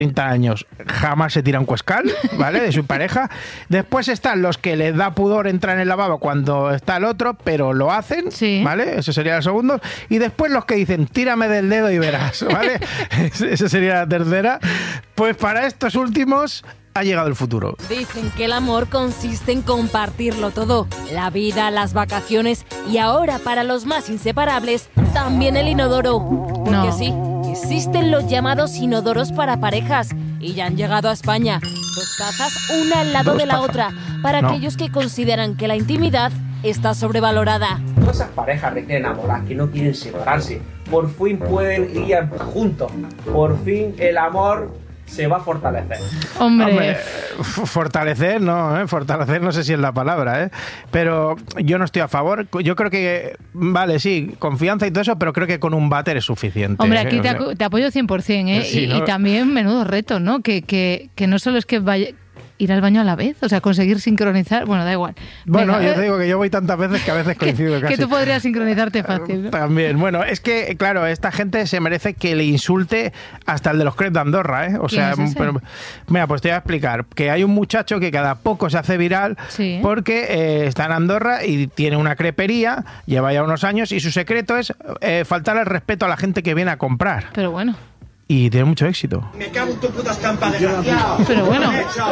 30 años jamás se tira un cuescal, ¿vale? De su pareja. Después están los que les da pudor entrar en el lavabo cuando está el otro, pero lo hacen, sí, ¿vale? Eso sería el segundo. Y después los que dicen, tírame del dedo y verás, ¿vale? Esa sería la tercera. Pues para estos últimos ha llegado el futuro. Dicen que el amor consiste en compartirlo todo. La vida, las vacaciones y ahora, para los más inseparables, también el inodoro. Porque No. sí, existen los llamados inodoros para parejas y ya han llegado a España. 2 tazas, una al lado Dos de la tazas. otra, para No. aquellos que consideran que la intimidad está sobrevalorada. Todas esas parejas recién enamoradas que no quieren separarse, por fin pueden ir juntos. Por fin el amor se va a fortalecer. Hombre, Fortalecer, no, fortalecer no sé si es la palabra, pero yo no estoy a favor. Yo creo que, vale, sí, confianza y todo eso, pero creo que con un váter es suficiente. hombre, aquí O sea, te apoyo 100%, ¿eh? Sí, ¿no? Y también menudo reto, ¿no? Que no solo es que vaya ir al baño a la vez, o sea, conseguir sincronizar, bueno, da igual. Bueno, Venga, yo te digo que yo voy tantas veces que a veces coincido casi. que tú podrías sincronizarte fácil, ¿no? También, bueno, es que, claro, esta gente se merece que le insulte hasta el de los Crepes de Andorra, ¿eh? O sea, ¿Quién es ese? pero, mira, pues te voy a explicar que hay un muchacho que cada poco se hace viral Sí. porque está en Andorra y tiene una crepería, lleva ya unos años y su secreto es faltar el respeto a la gente que viene a comprar. Pero bueno. Y tiene mucho éxito. Me cago en tu puta estampa, desgraciado. Pero bueno.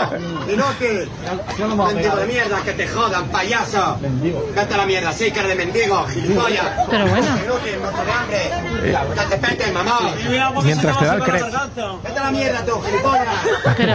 Inútil. Mendigo de mierda, que te jodan, payaso. Vete a la mierda, sí, cara de mendigo, gilipollas. Pero bueno. Inútil, muerto de hambre. Que te peten, mamá. Mientras te da el crepe. Vete a la mierda, tú, gilipollas. Pero,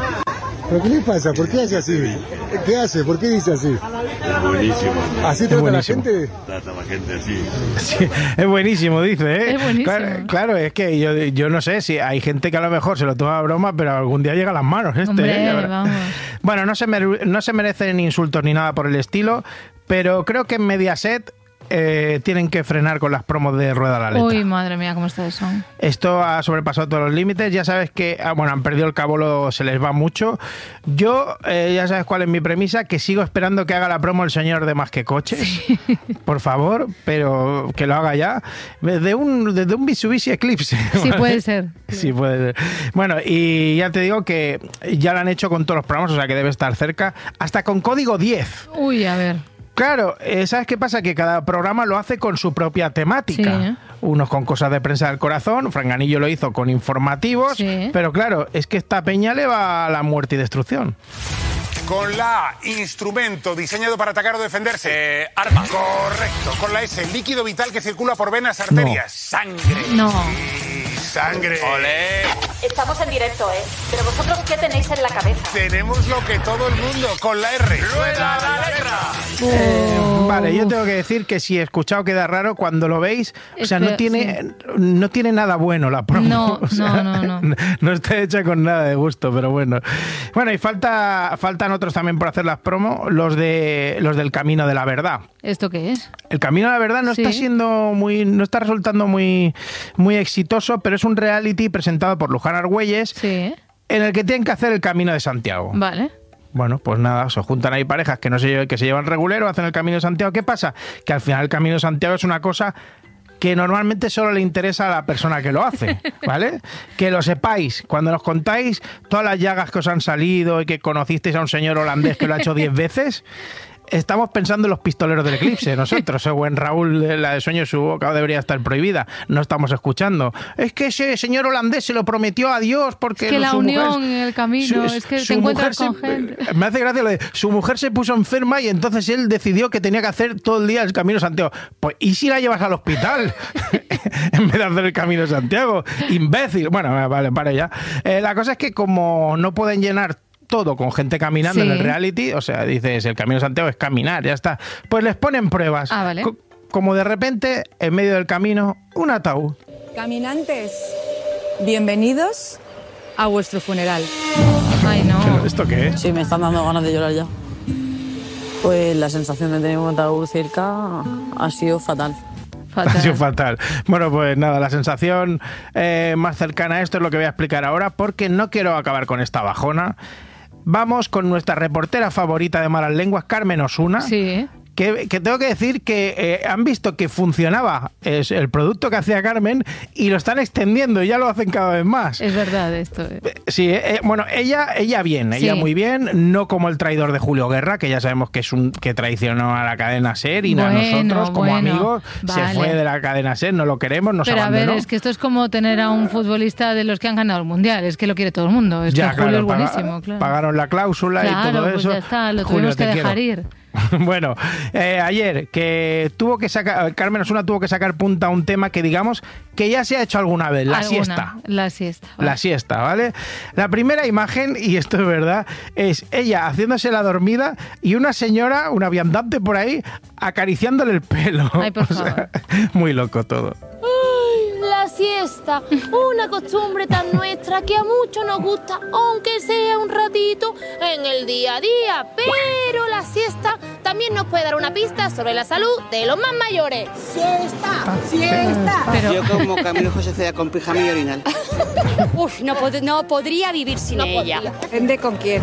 ¿Pero qué le pasa? ¿Por qué hace así? ¿Qué hace? ¿Por qué dice así? Es buenísimo. ¿Así trata la buenísimo. gente? Trata a la gente así. Sí, es buenísimo, dice, ¿eh? Es buenísimo. Claro, es que yo no sé si hay gente que a lo mejor se lo toma a broma, pero algún día llega a las manos hombre, ¿eh? vamos. Bueno, no se merecen insultos ni nada por el estilo, pero creo que en Mediaset tienen que frenar con las promos de Rueda la Letra. Uy, madre mía, cómo está eso. Esto ha sobrepasado todos los límites. Ya sabes que, bueno, han perdido el cabo, se les va mucho. Yo, ya sabes cuál es mi premisa, que sigo esperando que haga la promo el señor de Más que Coches. Sí. Por favor, pero que lo haga ya. Desde un Mitsubishi Eclipse. Sí, puede ser. Sí, puede ser. Bueno, y ya te digo que ya lo han hecho con todos los programas, o sea que debe estar cerca. Hasta con código 10. Uy, a ver. Claro, ¿sabes qué pasa? Que cada programa lo hace con su propia temática. Sí. Unos con cosas de prensa del corazón, Franganillo lo hizo con informativos, Sí. pero claro, es que esta peña le va a la muerte y destrucción. Con la A, instrumento diseñado para atacar o defenderse. Arma. Correcto. Con la S, líquido vital que circula por venas, arterias. Sangre. No. Sí, sangre. Olé. Estamos en directo, ¿eh? Pero vosotros, ¿qué tenéis en la cabeza? Tenemos lo que todo el mundo, con la R. ¡Rueda la letra! Vale, yo tengo que decir que si he escuchado queda raro cuando lo veis, o sea, no tiene nada bueno la promo. No, o sea, no. No está hecha con nada de gusto, pero bueno. Bueno, y faltan otros también por hacer las promos, los del Camino de la Verdad. ¿Esto qué es? El Camino de la Verdad no está resultando muy exitoso, pero es un reality presentado por Luján Argüelles, Sí. en el que tienen que hacer el Camino de Santiago. Vale. Bueno, pues nada, se juntan ahí parejas que se llevan regulero, hacen el Camino de Santiago. ¿Qué pasa? Que al final el Camino de Santiago es una cosa que normalmente solo le interesa a la persona que lo hace, ¿vale? Que lo sepáis, cuando nos contáis todas las llagas que os han salido y que conocisteis a un señor holandés que lo ha hecho 10 veces... Estamos pensando en los pistoleros del eclipse, nosotros. O en Raúl, la de Sueño su boca debería estar prohibida. No estamos escuchando. Es que ese señor holandés se lo prometió a Dios porque... Es que la unión en el camino, es que te encuentras con gente. Me hace gracia lo de su mujer se puso enferma y entonces él decidió que tenía que hacer todo el día el Camino de Santiago. Pues, ¿y si la llevas al hospital? En vez de hacer el Camino de Santiago. Imbécil. Bueno, vale, para ya. La cosa es que como no pueden llenar todo con gente caminando en el reality, o sea, dices, el Camino de Santiago es caminar, ya está. Pues les ponen pruebas. Ah, vale. Como de repente, en medio del camino, un ataúd. Caminantes, bienvenidos a vuestro funeral. Ay, no. ¿Esto qué es? Sí, me están dando ganas de llorar ya. Pues la sensación de tener un ataúd cerca ha sido fatal. Ha sido fatal. Bueno, pues nada, la sensación más cercana a esto es lo que voy a explicar ahora, porque no quiero acabar con esta bajona. Vamos con nuestra reportera favorita de Malas Lenguas, Carmen Osuna, Sí. que tengo que decir que han visto que funcionaba el producto que hacía Carmen y lo están extendiendo y ya lo hacen cada vez más. Es verdad esto. Sí, bueno, ella bien, ella muy bien, no como el traidor de Julio Guerra, que ya sabemos que que traicionó a la cadena SER y a nosotros como amigos, se fue de la cadena SER, no lo queremos, nos abandonó. Pero a ver, es que esto es como tener a un futbolista de los que han ganado el Mundial, es que lo quiere todo el mundo, es que Julio es buenísimo, claro. Pagaron la cláusula y todo pues eso. Ya está, lo Julio, tuvimos que dejar ir. Bueno, ayer que tuvo que sacar, Carmen Osuna tuvo que sacar punta a un tema que digamos que ya se ha hecho alguna vez, la siesta. La siesta. Vale. La siesta, ¿vale? La primera imagen, y esto es verdad, es ella haciéndose la dormida y una señora, una viandante por ahí, acariciándole el pelo. Ay, por favor. Muy loco todo. La siesta, una costumbre tan nuestra que a muchos nos gusta, aunque sea un ratito en el día a día. Pero la siesta también nos puede dar una pista sobre la salud de los más mayores. ¡Siesta! ¡Siesta! Pero... Yo como Camilo José Ceda con pijama y orinal. Uf, no podría vivir sin ella. Depende con quién.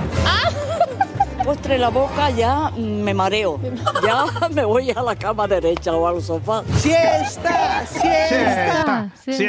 Postre la boca ya me mareo. Ya me voy a la cama derecha o al sofá. ¡Siesta! ¡Siesta!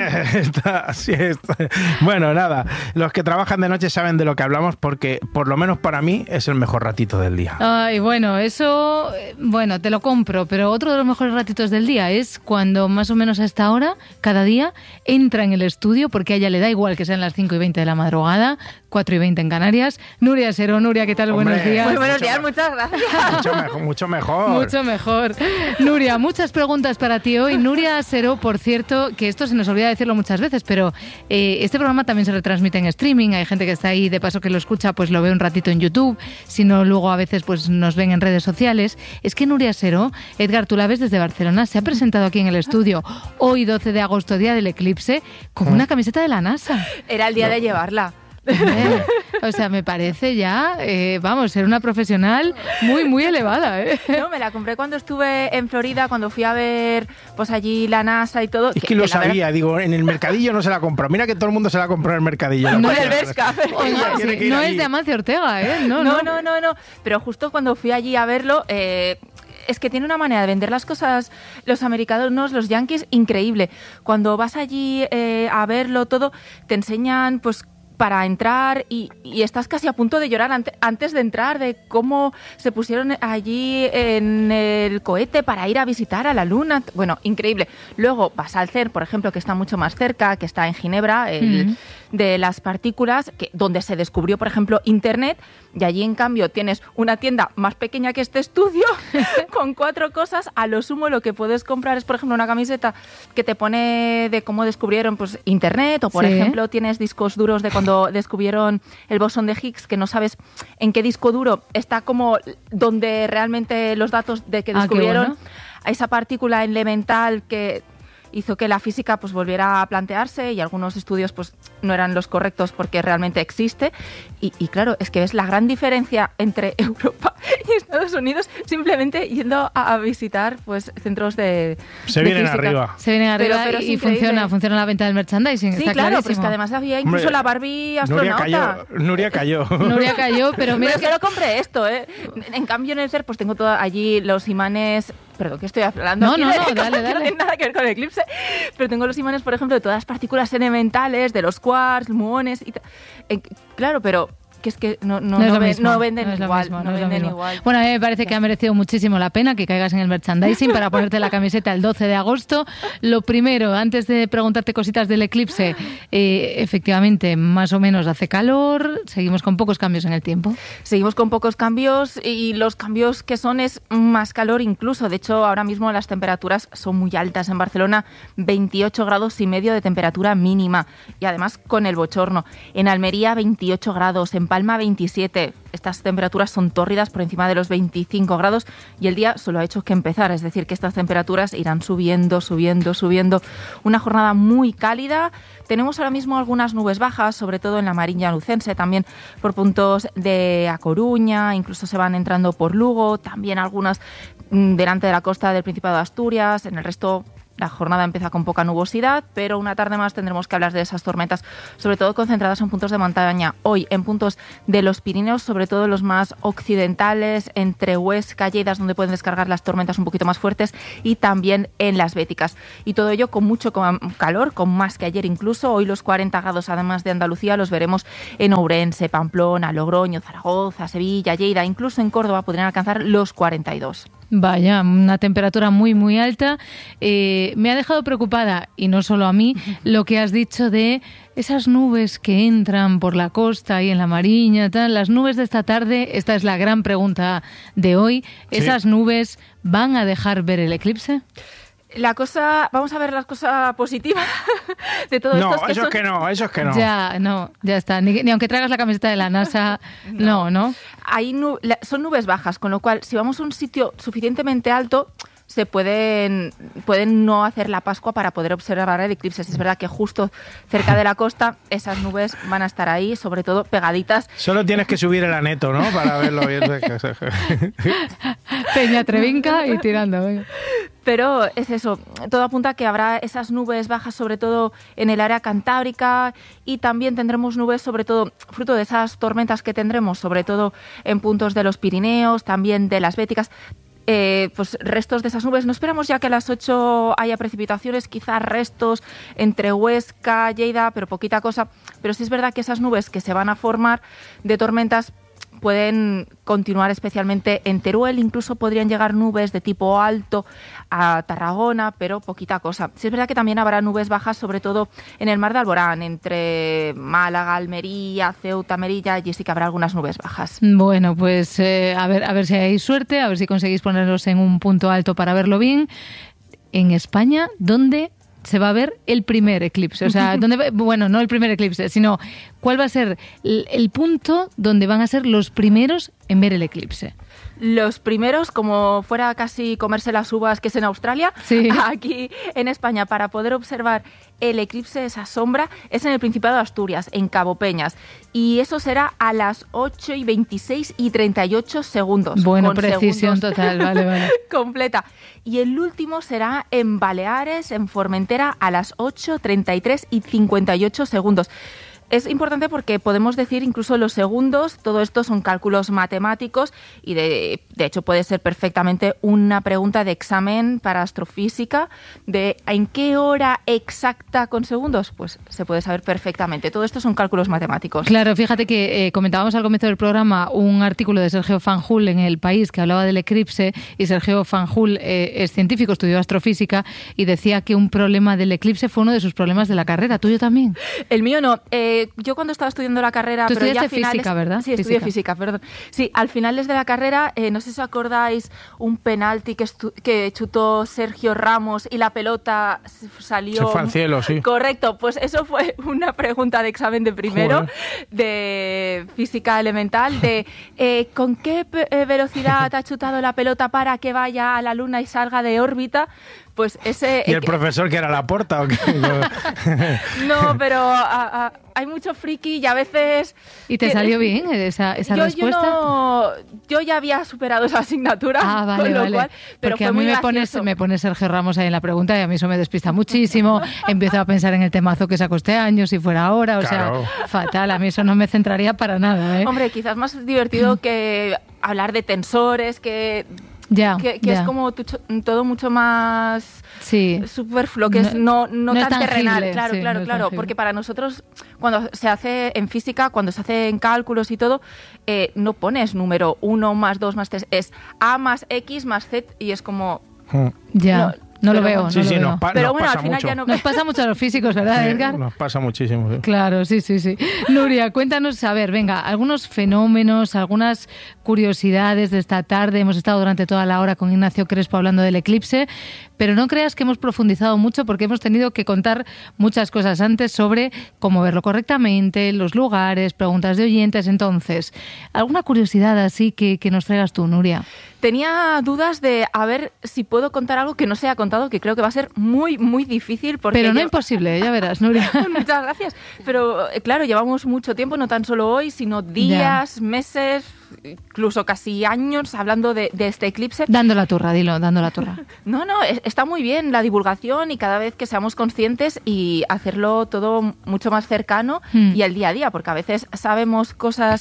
Siesta. Bueno, nada, los que trabajan de noche saben de lo que hablamos porque por lo menos para mí es el mejor ratito del día. Ay, bueno, eso, bueno, te lo compro, pero otro de los mejores ratitos del día es cuando más o menos a esta hora, cada día, entra en el estudio, porque a ella le da igual que sean las 5:20 de la madrugada, 4:20 en Canarias. Nuria Seró. Nuria, ¿qué tal? Hombre, buenos días. Muy buenos días, muchas gracias. Mucho mejor. Mucho mejor. Nuria, muchas preguntas para ti hoy. Nuria Seró, por cierto, que esto se nos olvida decirlo muchas veces, pero este programa también se retransmite en streaming. Hay gente que está ahí, de paso que lo escucha, pues lo ve un ratito en YouTube. Si no, luego a veces pues nos ven en redes sociales. Es que Nuria Seró, Edgar, tú la ves desde Barcelona, se ha presentado aquí en el estudio hoy, 12 de agosto, día del eclipse, con una camiseta de la NASA. Era el día de llevarla. O sea, me parece ya, vamos, ser una profesional muy, muy elevada. No, me la compré cuando estuve en Florida, cuando fui a ver pues allí la NASA y todo. Es que lo sabía, digo, en el mercadillo no se la compró. Mira que todo el mundo se la compró en el mercadillo. No, en el Vesca. No es de Amancio Ortega, ¿eh? No. Pero justo cuando fui allí a verlo... es que tiene una manera de vender las cosas, los americanos, los yankees, increíble. Cuando vas allí a verlo todo, te enseñan pues para entrar y estás casi a punto de llorar antes de entrar, de cómo se pusieron allí en el cohete para ir a visitar a la Luna. Bueno, increíble. Luego vas al CERN, por ejemplo, que está mucho más cerca, que está en Ginebra, de las partículas, donde se descubrió, por ejemplo, Internet, y allí, en cambio, tienes una tienda más pequeña que este estudio, con 4 cosas. A lo sumo, lo que puedes comprar es, por ejemplo, una camiseta que te pone de cómo descubrieron pues Internet, o, por ejemplo, tienes discos duros de cuando descubrieron el bosón de Higgs, que no sabes en qué disco duro está como donde realmente los datos de que descubrieron a esa partícula elemental que hizo que la física pues volviera a plantearse, y algunos estudios pues no eran los correctos porque realmente existe. Y claro, es que es la gran diferencia entre Europa y Estados Unidos simplemente yendo a visitar pues centros de vienen física. arriba. Se vienen arriba pero y funciona la venta del merchandising. Sí, está claro, clarísimo. pero es que además había incluso la Barbie astronauta. Nuria cayó, pero mira que yo compré esto, ¿eh? En cambio en el CERN pues tengo allí los imanes. Perdón, que estoy hablando. No, dale. No tiene nada que ver con el eclipse. Pero tengo los imanes, por ejemplo, de todas las partículas elementales, de los quarks, muones y claro, pero que es que no venden igual. Bueno, a mí me parece que ha merecido muchísimo la pena que caigas en el merchandising para ponerte la camiseta el 12 de agosto. Lo primero, antes de preguntarte cositas del eclipse, efectivamente, más o menos hace calor, seguimos con pocos cambios en el tiempo. Seguimos con pocos cambios, y los cambios que son es más calor incluso. De hecho, ahora mismo las temperaturas son muy altas. En Barcelona, 28 grados y medio de temperatura mínima, y además con el bochorno. En Almería, 28 grados. En Palma, 27. Estas temperaturas son tórridas, por encima de los 25 grados, y el día solo ha hecho que empezar, es decir, que estas temperaturas irán subiendo. Una jornada muy cálida. Tenemos ahora mismo algunas nubes bajas, sobre todo en la Mariña Lucense, también por puntos de A Coruña, incluso se van entrando por Lugo, también algunas delante de la costa del Principado de Asturias. En el resto La jornada empieza con poca nubosidad, pero una tarde más tendremos que hablar de esas tormentas, sobre todo concentradas en puntos de montaña. Hoy en puntos de los Pirineos, sobre todo los más occidentales, entre Huesca, Lleida, donde pueden descargar las tormentas un poquito más fuertes, y también en las Béticas. Y todo ello con mucho calor, con más que ayer incluso. Hoy los 40 grados, además de Andalucía, los veremos en Ourense, Pamplona, Logroño, Zaragoza, Sevilla, Lleida, incluso en Córdoba podrían alcanzar los 42. Vaya, una temperatura muy, muy alta. Me ha dejado preocupada, y no solo a mí, lo que has dicho de esas nubes que entran por la costa y en la Mariña, tal. Las nubes de esta tarde, esta es la gran pregunta de hoy. ¿Esas nubes van a dejar ver el eclipse? Vamos a ver la cosa positiva de todo esto. No, eso es que no. Ya está. Ni aunque traigas la camiseta de la NASA, no. Son nubes bajas, con lo cual, si vamos a un sitio suficientemente alto, se pueden no hacer la Pascua para poder observar el eclipse. Es verdad que justo cerca de la costa esas nubes van a estar ahí, sobre todo pegaditas. Solo tienes que subir el aneto, ¿no? Para verlo bien. Peña Trevinca y tirando. Venga. Pero es eso, todo apunta a que habrá esas nubes bajas, sobre todo en el área cantábrica, y también tendremos nubes, sobre todo, fruto de esas tormentas que tendremos, sobre todo en puntos de los Pirineos, también de las Béticas. Pues restos de esas nubes. No esperamos ya que a las 8 haya precipitaciones, quizás restos entre Huesca, Lleida, pero poquita cosa. Pero sí es verdad que esas nubes que se van a formar de tormentas pueden continuar especialmente en Teruel, incluso podrían llegar nubes de tipo alto a Tarragona, pero poquita cosa. Sí es verdad que también habrá nubes bajas, sobre todo en el mar de Alborán, entre Málaga, Almería, Ceuta, Melilla, allí sí que habrá algunas nubes bajas. Bueno, pues a ver si hay suerte, a ver si conseguís ponerlos en un punto alto para verlo bien. En España, ¿dónde se va a ver el primer eclipse? O sea, no el primer eclipse, sino ¿cuál va a ser el punto donde van a ser los primeros en ver el eclipse? Los primeros, como fuera casi comerse las uvas que es en Australia, sí. Aquí en España, para poder observar el eclipse, esa sombra, es en el Principado de Asturias, en Cabo Peñas. Y eso será a las 8:26:38 segundos. Bueno, precisión total, vale. Completa. Y el último será en Baleares, en Formentera, a las 8:33:58 segundos. Es importante porque podemos decir incluso los segundos, todo esto son cálculos matemáticos y de hecho puede ser perfectamente una pregunta de examen para astrofísica de ¿en qué hora exacta con segundos? Pues se puede saber perfectamente. Todo esto son cálculos matemáticos. Claro, fíjate que comentábamos al comienzo del programa un artículo de Sergio Fanjul en El País que hablaba del eclipse, y Sergio Fanjul es científico, estudió astrofísica y decía que un problema del eclipse fue uno de sus problemas de la carrera. ¿Tuyo también? El mío no. Yo cuando estaba estudiando la carrera... Tú pero ya estudiaste física, ¿verdad? Sí, estudié física, perdón. Sí, al finales de la carrera, no sé si os acordáis, un penalti que chutó Sergio Ramos y la pelota salió... Se fue al cielo, sí. Correcto, pues eso fue una pregunta de examen de primero, de física elemental, de ¿con qué velocidad ha chutado la pelota para que vaya a la luna y salga de órbita? Pues ese... ¿Y el profesor que era Laporta o qué? No, pero hay mucho friki y a veces... ¿Y te salió bien esa respuesta? Yo ya había superado esa asignatura, vale. Cual, pero porque fue a mí muy me pone Sergio Ramos ahí en la pregunta y a mí eso me despista muchísimo. Empiezo a pensar en el temazo que sacó este año, si fuera ahora, claro. Sea, fatal. A mí eso no me centraría para nada, ¿eh? Hombre, quizás más divertido que hablar de tensores, que es como todo mucho más superfluo, que no tan terrenal. Claro, porque para nosotros, cuando se hace en física, cuando se hace en cálculos y todo, no pones número 1 más 2 más 3, es A más X más Z y es como... No lo veo. Pero bueno, al final ya no... Nos pasa mucho a los físicos, ¿verdad, Edgar? Nos pasa muchísimo. Sí. Claro, sí. Nuria, cuéntanos, a ver, venga, algunos fenómenos, algunas curiosidades de esta tarde. Hemos estado durante toda la hora con Ignacio Crespo hablando del eclipse, pero no creas que hemos profundizado mucho porque hemos tenido que contar muchas cosas antes sobre cómo verlo correctamente, los lugares, preguntas de oyentes. Entonces, ¿alguna curiosidad así que nos traigas tú, Nuria? Tenía dudas de a ver si puedo contar algo que no se ha contado, que creo que va a ser muy, muy difícil. Pero no imposible, ya verás, Nuria. Muchas gracias. Pero claro, llevamos mucho tiempo, no tan solo hoy, sino días, meses, incluso casi años hablando de este eclipse. Dando la turra, dilo, dando la turra. No, está muy bien la divulgación y cada vez que seamos conscientes y hacerlo todo mucho más cercano y al día a día, porque a veces sabemos cosas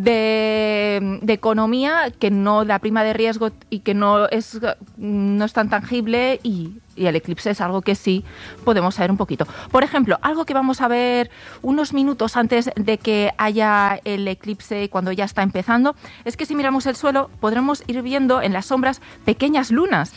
de economía que no, la prima de riesgo y que no es tan tangible y el eclipse es algo que sí podemos saber un poquito. Por ejemplo, algo que vamos a ver unos minutos antes de que haya el eclipse, cuando ya está empezando, es que si miramos el suelo podremos ir viendo en las sombras pequeñas lunas.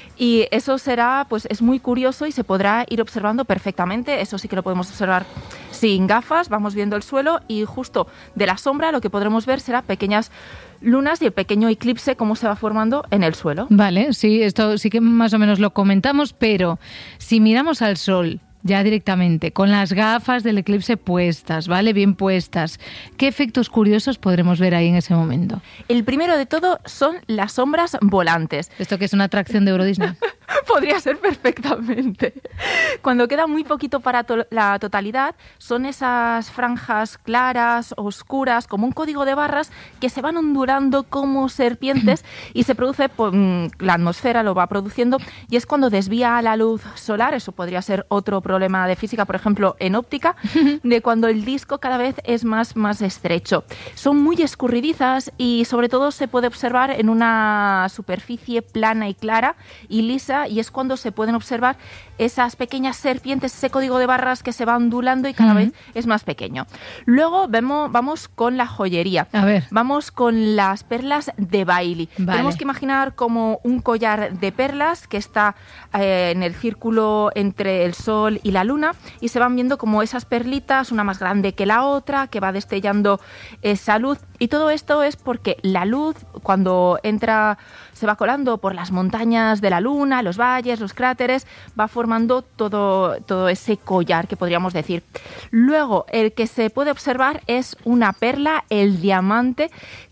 Y eso será, pues es muy curioso y se podrá ir observando perfectamente. Eso sí que lo podemos observar sin gafas, vamos viendo el suelo y justo de la sombra lo que podremos ver será pequeñas lunas y el pequeño eclipse, cómo se va formando en el suelo. Vale, sí, esto sí que más o menos lo comentamos, pero si miramos al sol ya directamente, con las gafas del eclipse puestas, ¿vale? Bien puestas, ¿qué efectos curiosos podremos ver ahí en ese momento? El primero de todo son las sombras volantes. ¿Esto que es una atracción de Euro Disney? Podría ser perfectamente. Cuando queda muy poquito para la totalidad, son esas franjas claras, oscuras, como un código de barras que se van ondulando como serpientes y se produce, pues, la atmósfera lo va produciendo y es cuando desvía la luz solar. Eso podría ser otro problema de física, por ejemplo, en óptica, de cuando el disco cada vez es más estrecho. Son muy escurridizas y sobre todo se puede observar en una superficie plana y clara y lisa, y es cuando se pueden observar esas pequeñas serpientes, ese código de barras que se va ondulando y cada vez es más pequeño. Luego vamos con la joyería. A ver. Vamos con las perlas de Bailey. Vale. Tenemos que imaginar como un collar de perlas que está en el círculo entre el sol y la luna y se van viendo como esas perlitas, una más grande que la otra, que va destellando esa luz. Y todo esto es porque la luz, cuando entra, se va colando por las montañas de la luna, los valles, los cráteres, va formando todo ese collar que podríamos decir. Luego, el que se puede observar es una perla, el diamante,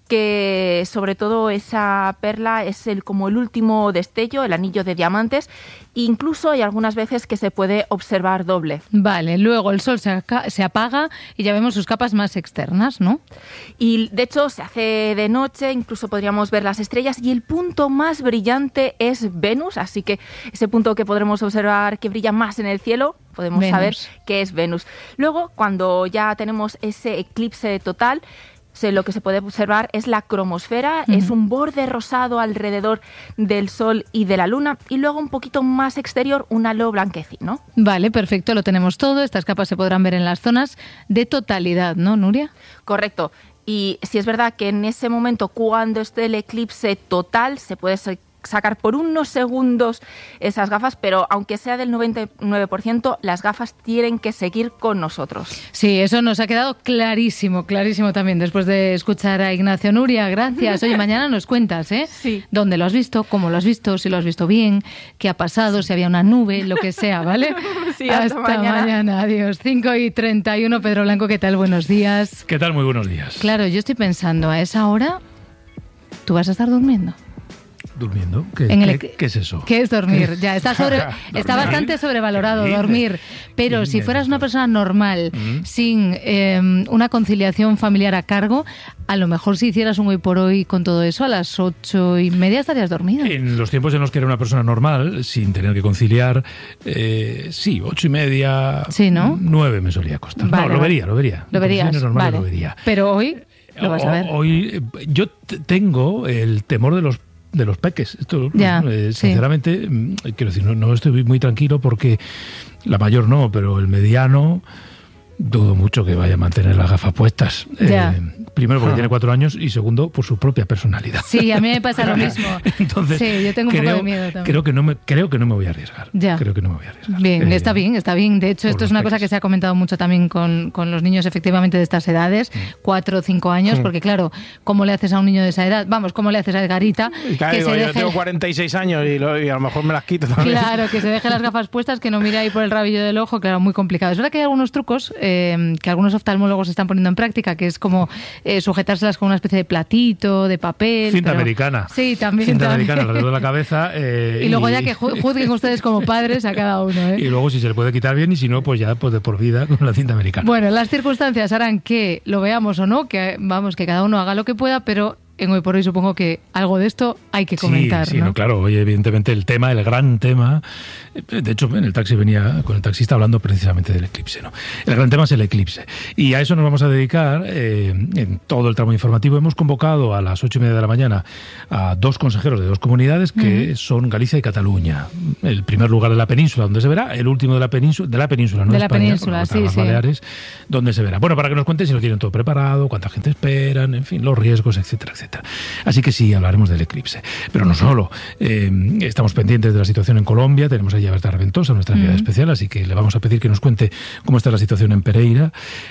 que sobre todo esa perla es como el último destello, el anillo de diamantes. Incluso hay algunas veces que se puede observar doble. Vale, luego el sol se apaga y ya vemos sus capas más externas, ¿no? Y de hecho se hace de noche, incluso podríamos ver las estrellas y el punto más brillante es Venus, así que ese punto que podremos observar que brilla más en el cielo, podemos saber que es Venus. Luego, cuando ya tenemos ese eclipse total, lo que se puede observar es la cromosfera, es un borde rosado alrededor del Sol y de la Luna, y luego un poquito más exterior un halo blanquecino. Vale, perfecto, lo tenemos todo. Estas capas se podrán ver en las zonas de totalidad, ¿no, Nuria? Correcto. Y si es verdad que en ese momento, cuando esté el eclipse total, se puede sacar por unos segundos esas gafas, pero aunque sea del 99%, las gafas tienen que seguir con nosotros. Sí, eso nos ha quedado clarísimo también después de escuchar a Ignacio. Nuria, gracias. Oye, mañana nos cuentas, ¿eh? Sí. ¿Dónde lo has visto? ¿Cómo lo has visto? Si lo has visto bien, qué ha pasado, si había una nube, lo que sea, ¿vale? Sí, hasta mañana. Adiós. 5:31, Pedro Blanco, ¿qué tal? Buenos días. ¿Qué tal? Muy buenos días. Claro, yo estoy pensando, a esa hora, ¿tú vas a estar durmiendo? ¿Durmiendo? ¿Qué es eso? ¿Qué es dormir? Ya está bastante sobrevalorado dormir. Pero si fueras una persona normal, sin una conciliación familiar a cargo, a lo mejor si hicieras un hoy por hoy con todo eso, a las 8:30 estarías dormido. En los tiempos en los que era una persona normal, sin tener que conciliar, sí, 8:30, sí, ¿no? 9 me solía costar. Vale, no, lo vería. Lo verías, normal, vale. Lo vería. Pero hoy lo vas a ver. Hoy yo tengo el temor de los peques. Esto, ya, sinceramente, quiero decir, no estoy muy tranquilo porque la mayor no, pero el mediano dudo mucho que vaya a mantener las gafas puestas. Primero porque tiene 4 años y segundo por su propia personalidad. Sí, a mí me pasa lo mismo. Entonces, sí, yo tengo un poco de miedo también. Creo que no me voy a arriesgar. Ya. Creo que no me voy a arriesgar. Bien, está bien. De hecho, esto es una cosa que se ha comentado mucho también con los niños efectivamente de estas edades, 4 o 5 años, porque claro, ¿cómo le haces a un niño de esa edad? Vamos, ¿cómo le haces a Edgarita? Claro, yo tengo 46 años y a lo mejor me las quito también. Claro, que se deje las gafas puestas, que no mire ahí por el rabillo del ojo, claro, muy complicado. Es verdad que hay algunos trucos que algunos oftalmólogos están poniendo en práctica, que es como sujetárselas con una especie de platito, de papel. Cinta americana. Sí, también. Cinta americana alrededor de la cabeza. Y luego ya que juzguen ustedes como padres a cada uno. Y luego si se le puede quitar bien y si no, pues ya pues de por vida con la cinta americana. Bueno, las circunstancias harán que lo veamos o no, que vamos, que cada uno haga lo que pueda, pero en Hoy por Hoy supongo que algo de esto hay que comentar, sí, ¿no? No, claro. Oye, evidentemente el gran tema, de hecho en el taxi venía con el taxista hablando precisamente del eclipse, ¿no? El gran tema es el eclipse. Y a eso nos vamos a dedicar en todo el tramo informativo. Hemos convocado a las 8:30 de la mañana a 2 consejeros de 2 comunidades que son Galicia y Cataluña. El primer lugar de la península, donde se verá, el último de la península, no de España, la península, sí, las Baleares, donde se verá. Bueno, para que nos cuenten si lo tienen todo preparado, cuánta gente esperan, en fin, los riesgos, etcétera, etcétera. Así que sí, hablaremos del eclipse. Pero no solo. Estamos pendientes de la situación en Colombia. Tenemos ahí a Berta Raventosa, nuestra enviada especial, así que le vamos a pedir que nos cuente cómo está la situación en Pereira.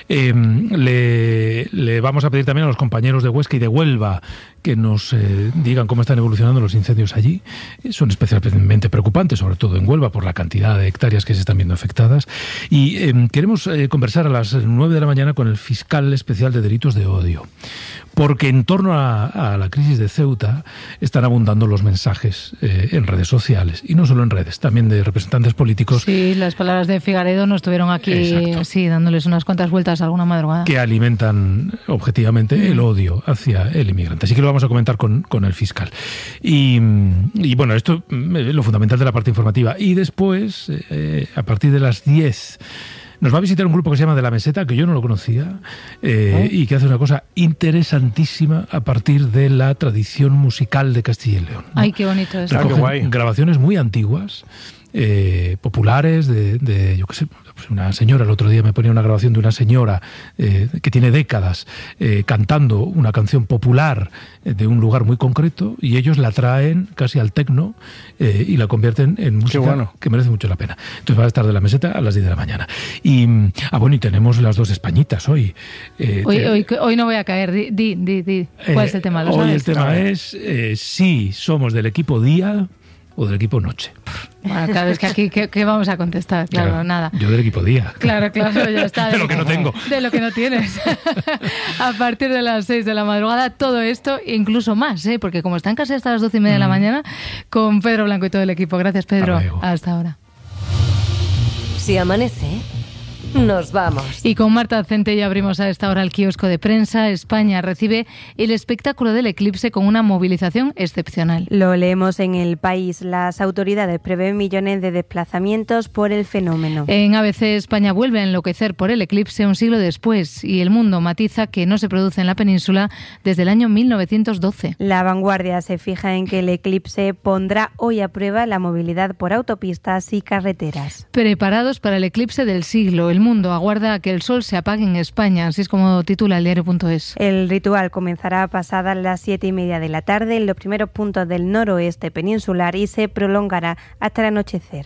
Le vamos a pedir también a los compañeros de Huesca y de Huelva que nos digan cómo están evolucionando los incendios allí. Son especialmente preocupantes, sobre todo en Huelva, por la cantidad de hectáreas que se están viendo afectadas. Y queremos conversar a las 9 de la mañana con el fiscal especial de delitos de odio, porque en torno a la crisis de Ceuta están abundando los mensajes en redes sociales, y no solo en redes, también de representantes políticos. Sí, las palabras de Figaredo nos estuvieron aquí, sí, dándoles unas cuantas vueltas alguna madrugada. Que alimentan objetivamente el odio hacia el inmigrante. Así que lo vamos a comentar con el fiscal. Y bueno, esto es lo fundamental de la parte informativa. Y después, a partir de las 10... nos va a visitar un grupo que se llama De la Meseta, que yo no lo conocía, y que hace una cosa interesantísima a partir de la tradición musical de Castilla y León, ¿no? Ay, qué bonito eso. Recogen grabaciones muy antiguas, populares, de yo qué sé, pues una señora, el otro día me ponía una grabación de una señora que tiene décadas cantando una canción popular de un lugar muy concreto, y ellos la traen casi al tecno y la convierten en música que merece mucho la pena. Entonces va a estar De la Meseta a las 10 de la mañana. Y bueno, y tenemos las 2 Españitas hoy. Hoy no voy a caer. Di. ¿Cuál es el tema? Hoy el tema es si somos del equipo día o del equipo noche. Bueno, claro, es que aquí, ¿qué vamos a contestar? Claro, nada. Yo del equipo día. Claro, ya está. De lo que no tengo. De lo que no tienes. A partir de las 6 de la madrugada, todo esto, incluso más, porque como están casi hasta las 12:30 de la mañana, con Pedro Blanco y todo el equipo. Gracias, Pedro. Hasta ahora. Si amanece, nos vamos. Y con Marta Centella abrimos a esta hora el kiosco de prensa. España recibe el espectáculo del eclipse con una movilización excepcional. Lo leemos en El País. Las autoridades prevén millones de desplazamientos por el fenómeno. En ABC, España vuelve a enloquecer por el eclipse un siglo después, y El Mundo matiza que no se produce en la península desde el año 1912. La Vanguardia se fija en que el eclipse pondrá hoy a prueba la movilidad por autopistas y carreteras. Preparados para el eclipse del siglo. El Mundo aguarda a que el sol se apague en España, así es como titula el diario.es. El ritual comenzará pasadas las 7:30 de la tarde en los primeros puntos del noroeste peninsular y se prolongará hasta el anochecer.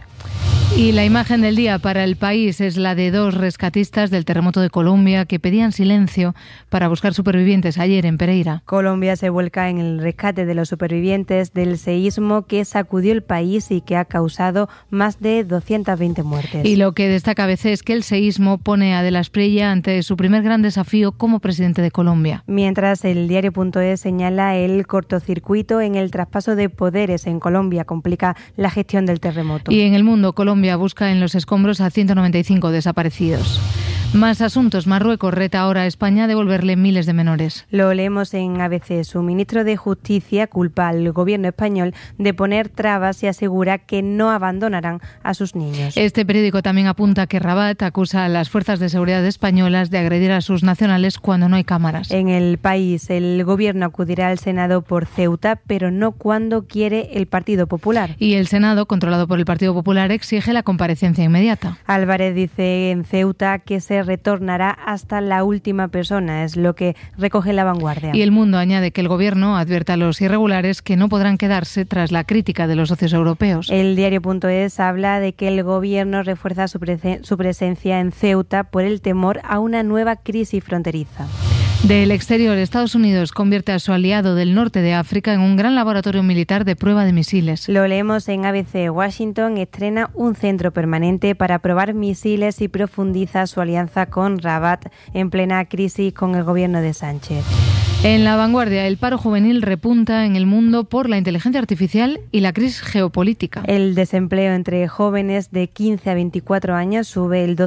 Y la imagen del día para El País es la de 2 rescatistas del terremoto de Colombia que pedían silencio para buscar supervivientes ayer en Pereira. Colombia se vuelca en el rescate de los supervivientes del seísmo que sacudió el país y que ha causado más de 220 muertes. Y lo que destaca ABC es que el seísmo pone a De la Espriella ante su primer gran desafío como presidente de Colombia. Mientras el diario.es señala el cortocircuito en el traspaso de poderes en Colombia, complica la gestión del terremoto. Y en El Mundo, Colombia busca en los escombros a 195 desaparecidos. Más asuntos. Marruecos reta ahora a España a devolverle miles de menores. Lo leemos en ABC. Su ministro de Justicia culpa al gobierno español de poner trabas y asegura que no abandonarán a sus niños. Este periódico también apunta que Rabat acusa a las fuerzas de seguridad españolas de agredir a sus nacionales cuando no hay cámaras. En El País, el gobierno acudirá al Senado por Ceuta, pero no cuando quiere el Partido Popular. Y el Senado, controlado por el Partido Popular, exige la comparecencia inmediata. Álvarez dice en Ceuta que se retornará hasta la última persona, es lo que recoge La Vanguardia. Y El Mundo añade que el gobierno advierte a los irregulares que no podrán quedarse tras la crítica de los socios europeos. El diario.es habla de que el gobierno refuerza su presencia en Ceuta por el temor a una nueva crisis fronteriza. Del exterior, Estados Unidos convierte a su aliado del norte de África en un gran laboratorio militar de prueba de misiles. Lo leemos en ABC. Washington estrena un centro permanente para probar misiles y profundiza su alianza con Rabat en plena crisis con el gobierno de Sánchez. En La Vanguardia, el paro juvenil repunta en el mundo por la inteligencia artificial y la crisis geopolítica. El desempleo entre jóvenes de 15 a 24 años sube el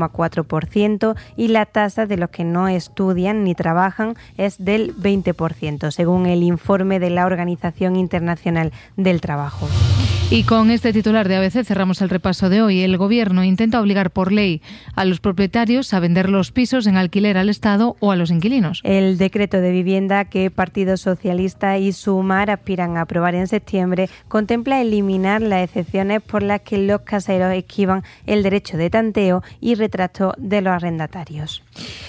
12,4% y la tasa de los que no estudian ni trabajan es del 20%, según el informe de la Organización Internacional del Trabajo. Y con este titular de ABC cerramos el repaso de hoy. El Gobierno intenta obligar por ley a los propietarios a vender los pisos en alquiler al Estado o a los inquilinos. El decreto de vivienda que Partido Socialista y Sumar aspiran a aprobar en septiembre contempla eliminar las excepciones por las que los caseros esquivan el derecho de tanteo y retrato de los arrendatarios.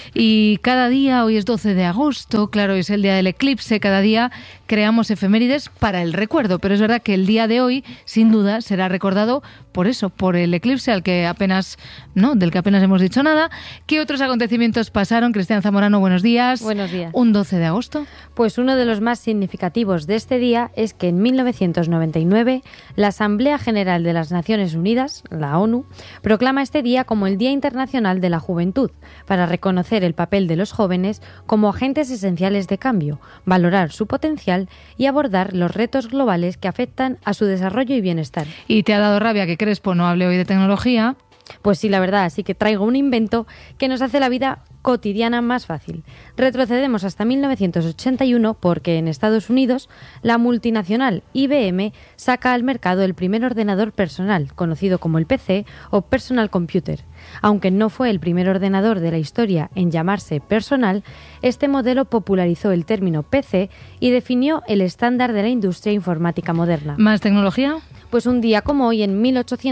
Y cada día, hoy es 12 de agosto, claro, es el día del eclipse, cada día creamos efemérides para el recuerdo, pero es verdad que el día de hoy, sin duda, será recordado por eso, por el eclipse del que apenas hemos dicho nada. ¿Qué otros acontecimientos pasaron? Cristian Zamorano, buenos días. Buenos días. ¿Un 12 de agosto? Pues uno de los más significativos de este día es que en 1999 la Asamblea General de las Naciones Unidas, la ONU, proclama este día como el Día Internacional de la Juventud, para reconocer el papel de los jóvenes como agentes esenciales de cambio, valorar su potencial y abordar los retos globales que afectan a su desarrollo y bienestar. ¿Y te ha dado rabia que Crespo no hable hoy de tecnología? Pues sí, la verdad, así que traigo un invento que nos hace la vida cotidiana más fácil. Retrocedemos hasta 1981 porque en Estados Unidos la multinacional IBM saca al mercado el primer ordenador personal, conocido como el PC o Personal Computer. Aunque no fue el primer ordenador de la historia en llamarse personal, este modelo popularizó el término PC y definió el estándar de la industria informática moderna. ¿Más tecnología? Pues un día como hoy, en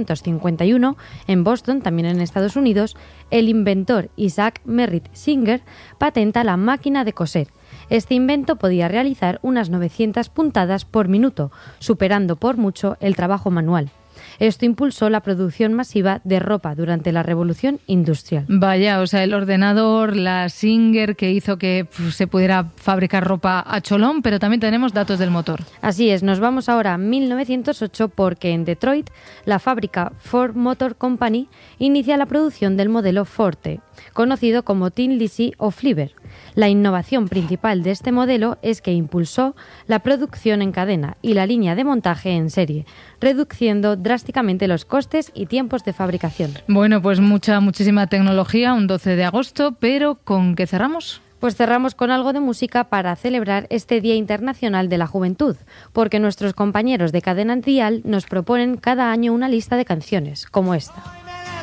1851, en Boston, también en Estados Unidos, el inventor Isaac Merritt Singer patenta la máquina de coser. Este invento podía realizar unas 900 puntadas por minuto, superando por mucho el trabajo manual. Esto impulsó la producción masiva de ropa durante la Revolución Industrial. Vaya, o sea, el ordenador, la Singer, que hizo que se pudiera fabricar ropa a cholón, pero también tenemos datos del motor. Así es, nos vamos ahora a 1908 porque en Detroit la fábrica Ford Motor Company inicia la producción del modelo Forte, conocido como Tin Lizzy o Flivver. La innovación principal de este modelo es que impulsó la producción en cadena y la línea de montaje en serie, reduciendo drásticamente los costes y tiempos de fabricación. Bueno, pues muchísima tecnología, un 12 de agosto, pero ¿con qué cerramos? Pues cerramos con algo de música para celebrar este Día Internacional de la Juventud, porque nuestros compañeros de Cadena Dial nos proponen cada año una lista de canciones, como esta.